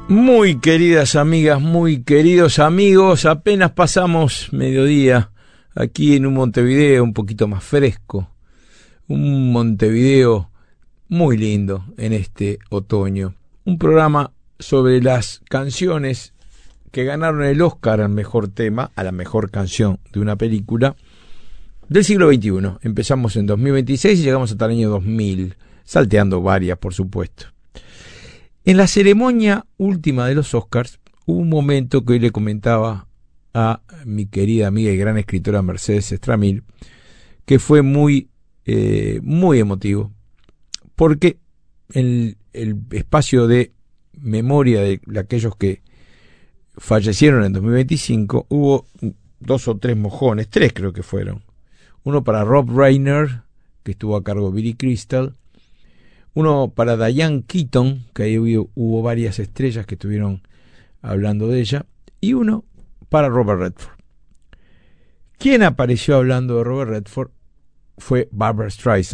Muy queridas amigas, muy queridos amigos, apenas pasamos mediodía aquí en un Montevideo un poquito más fresco, un Montevideo muy lindo en este otoño. Un programa sobre las canciones que ganaron el Oscar al mejor tema, a la mejor canción de una película del siglo XXI. Empezamos en 2026 y llegamos hasta el año 2000, salteando varias, por supuesto. En la ceremonia última de los Oscars hubo un momento que hoy le comentaba a mi querida amiga y gran escritora Mercedes Estramil, que fue muy emotivo, porque en el espacio de memoria de aquellos que fallecieron en 2025 hubo 2 o 3 mojones, 3 creo que fueron. Uno para Rob Reiner, que estuvo a cargo de Billy Crystal. Uno para Diane Keaton, que ahí hubo varias estrellas que estuvieron hablando de ella. Y uno para Robert Redford. Quien apareció hablando de Robert Redford fue Barbra Streisand.